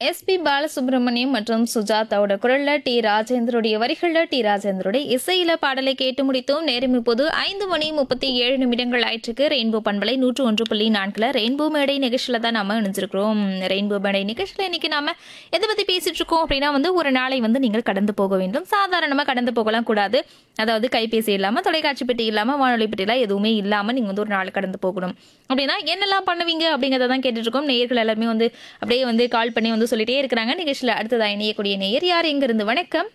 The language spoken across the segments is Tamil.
எஸ்பி பாலசுப்ரமணியம் மற்றும் சுஜாதாவோட குரல்ல டி ராஜேந்தருடைய வரிகள்ல டி ராஜேந்தருடைய இசையில பாடலை கேட்டு முடித்தோம். நேரம் இப்போது 5:37 ஆயிற்றுக்கு. ரெயின்போ பண்பலை 101.4 ரெயின்போ மேடை நிகழ்ச்சியில தான் நாம இணைஞ்சிருக்கிறோம். ரெயின்போ மேடை நிகழ்ச்சியில இன்னைக்கு நாம எதை பத்தி பேசிட்டு இருக்கோம் அப்படின்னா ஒரு நாளை நீங்கள் கடந்து போக வேண்டும். சாதாரணமா கடந்து போகலாம் கூடாது. அதாவது கைபேசி இல்லாம, தொலைக்காட்சி பெட்டி இல்லாம, வானொலி பெட்டிலாம் எதுவுமே இல்லாம நீங்க ஒரு நாள் கடந்து போகணும் அப்படின்னா என்னெல்லாம் பண்ணுவீங்க அப்படிங்கறத தான் கேட்டுட்டு இருக்கோம். நேயர்கள் எல்லாருமே அப்படியே கால் பண்ணி சொல்லிட்டே இருக்கிறாங்க. நிகழ்ச்சியில அடுத்ததா இணையக்கூடிய நேயர் யார் எங்க இருந்து? வணக்கம்.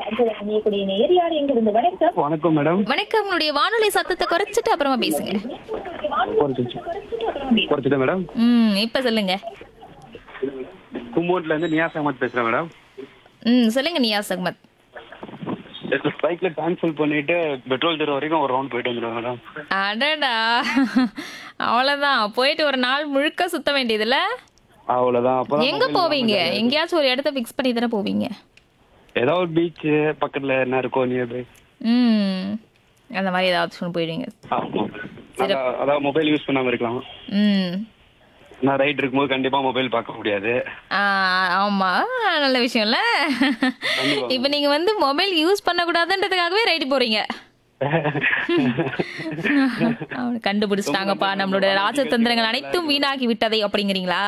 வணக்கம் மேடம். வணக்கம். உங்களுடைய வானொலி சத்தத்தை குறைச்சிட்டு அப்புறமா பேசுங்க. குறைச்சிட்டேன் மேடம். இப்ப சொல்லுங்க. கும்போட்ல இருந்து நியாஸ் அகமத் பேசுறேன் மேடம். சொல்லுங்க நியாஸ் அகமத். பைக்ல டேங்க் ஃபுல் பண்ணிட்டு பெட்ரோல் தர வரைக்கும் ஒரு ரவுண்ட் போயிட்டு வந்துடுவேன் மேடம். அடடா, அவ்வளவுதான். போயிட்டு ஒரு நாள் முழுக்க சுத்த வேண்டியதுல. அவ்வளவுதான். அப்பதான் எங்க போவீங்க? எங்கேயாச்சும் ஒரு இடத்த பிக்ஸ் பண்ணி தானே போவீங்க? ஏதாவது ஒரு பீச் பக்கத்துல என்ன இருக்கோ நியர்பை அந்த மாதிரி ஏதாவது போயிடுவீங்க. அதாவது மொபைல் யூஸ் பண்ணாம இருக்கலாம். நான் ரைட் இருக்கும்போது கண்டிப்பா மொபைல் பார்க்க முடியாது. ஆமா, நல்ல விஷயம்ல. இப்ப நீங்க மொபைல் யூஸ் பண்ண கூடாதுன்றதுக்காகவே ரைட் போறீங்க. கண்டுபிடிச்சிட்டாங்கப்பா, நம்மளோட ராஜதந்திரங்கள் அனைத்தும் வீணாகி விட்டதை அப்படிங்கிறீங்களா?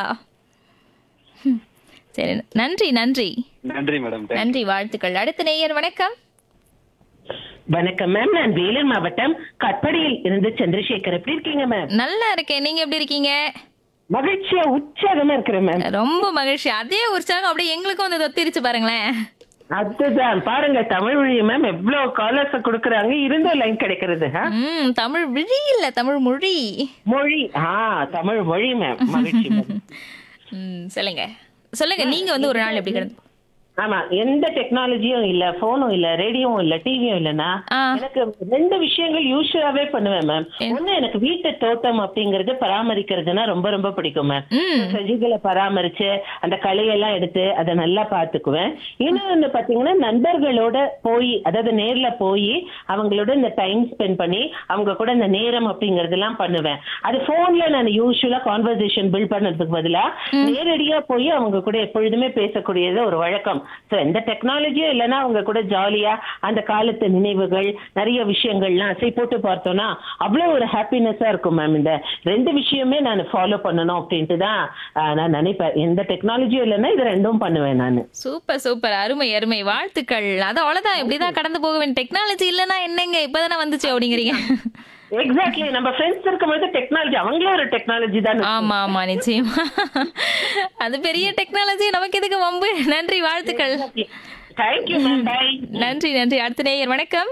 சரி, நன்றி நன்றி நன்றி மேடம். நன்றி, வாழ்த்துக்கள். அடுத்த நேயர் வணக்கம். வணக்கம் மேம், நான் வேலூர் மாவட்டம் கட்படியில் இருந்து சந்திரசேகர். எப்படி இருக்கீங்க மேம்? நல்லா இருக்கேன். நீங்க எப்படி இருக்கீங்க? மகிழ்ச்சியா உற்சாகமா இருக்கிறேன் மேம். ரொம்ப மகிழ்ச்சி. அதே உற்சாகம் அப்படியே எங்களுக்கும் தொத்திருச்சு பாருங்களேன். அதுதான் பாருங்க, தமிழ் மொழி மேம் எவ்வளவு காலர்ஸ் கொடுக்கறாங்க, இருந்த லைன் கிடைக்கிறது. தமிழ் விழி இல்ல, தமிழ் மொழி. மொழி, தமிழ் மொழி மேம். மகிழ்ச்சி மேம். சொல்லுங்க சொல்லுங்க. நீங்க ஒரு நாள் எப்படி கிடந்து? ஆமா, எந்த டெக்னாலஜியும் இல்ல, போனும் இல்ல, ரேடியோவும் இல்ல, டிவியும் இல்லன்னா எனக்கு 2 விஷயங்கள் யூஸ்வலாவே பண்ணுவேன் மேம். ஒண்ணு, எனக்கு வீட்டு தோட்டம் அப்படிங்கறது பராமரிக்கிறதுனா ரொம்ப ரொம்ப பிடிக்கும் மேம். செடிகளை பராமரிச்சு அந்த களையெல்லாம் எடுத்து அதை நல்லா பாத்துக்குவேன். இன்னொன்னு பாத்தீங்கன்னா, நண்பர்களோட போய், அதாவது நேர்ல போய் அவங்களோட இந்த டைம் ஸ்பெண்ட் பண்ணி அவங்க கூட இந்த நேரம் அப்படிங்கறது எல்லாம் பண்ணுவேன். அது போன்ல நான் யூஸ்வலா கான்வர்சேஷன் பில்ட் பண்ணதுக்கு பதிலா நேரடியா போய் அவங்க கூட எப்பொழுதுமே பேசக்கூடியது ஒரு வழக்கம். எந்த டெக்னாலஜியும் இல்லைன்னா அவங்க கூட ஜாலியா அந்த காலத்து நினைவுகள், நிறைய விஷயங்கள்லாம் அசை போட்டு பார்த்தோம்னா அவ்வளவு ஒரு ஹாப்பினஸா இருக்கும் மேம். இந்த 2 விஷயமே நான் ஃபாலோ பண்ணணும் அப்படின்ட்டு தான் நான் நினைப்பேன். எந்த டெக்னாலஜியும் இல்லைன்னா இது 2ம் பண்ணுவேன் நான். சூப்பர் சூப்பர், அருமை அருமை, வாழ்த்துக்கள். அது அவ்வளவுதான், இப்படிதான் கடந்து போக வேண்டிய. டெக்னாலஜி இல்லைன்னா என்னங்க, இப்பதானே வந்துச்சு அப்படிங்கிறீங்க. எக்ஸாக்ட்லி, நம்ம ஃப்ரெண்ட்ஸ் இருக்கும்போது டெக்னாலஜி, அவங்களே ஒரு டெக்னாலஜி தான். ஆமா ஆமா, நிச்சயமா. அது பெரிய டெக்னாலஜி, நமக்கு எதுக்கு வம்பு. நன்றி, வாழ்த்துக்கள். Thank you ma'am, by. நன்றி நன்றி. அடுத்த நேயர் வணக்கம்.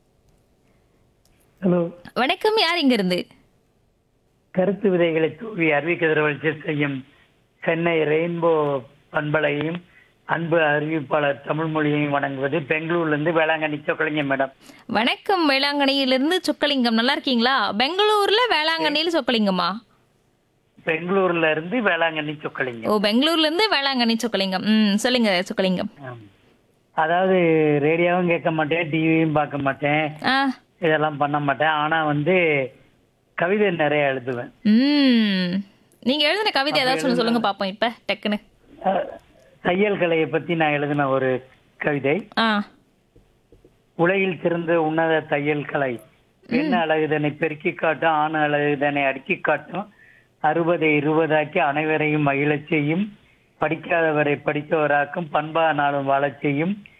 ஹலோ வணக்கம், யார் இங்க இருந்து? கருத்து விதைகளை தூவி அறிவிக்கதிரவல் செய்யும் சென்னை ரெயின்போ பண்பலையும் அன்பு அறிவிப்பாளர் தமிழ் மொழியையும் வணங்குவது பெங்களூர்ல இருந்து வேளாங்கண்ணி சொக்கலிங்கம் மேடம். வணக்கம், வேளாங்கண்ணியிலிருந்து சொக்கலிங்கம். நல்லா இருக்கீங்களா? பெங்களூர்ல வேளாங்கண்ணியில சொக்கலிங்கமா? பெங்களூர்ல இருந்து வேளாங்கண்ணி சொக்கலிங்கம். ஓ, பெங்களூர்ல இருந்து வேளாங்கண்ணி சொக்கலிங்கம். சொல்லுங்க சொக்கலிங்கம். அதாவது ரேடியோவும் கேட்க மாட்டேன், டிவியும் பார்க்க மாட்டேன், இதெல்லாம் பண்ண மாட்டேன். ஆனா கவிதை நிறைய எழுதுவேன். நீங்க எழுதின கவிதை ஏதாச்சும் சொல்லுங்க பாப்போம் இப்ப டக்குன்னு. தையல் கலையை பத்தி நான் எழுதின ஒரு கவிதை. உலகில் சிறந்த உன்னத தையல் கலை, பெண் அழகுதனை பெருக்கி காட்டும், ஆண் அழகுதனை அடுக்கி காட்டும், 60 20 அனைவரையும் மகிழச் செய்யும், படிக்காதவரை படித்தவராக்கும், பண்பா நாளும் வாழச் செய்யும்,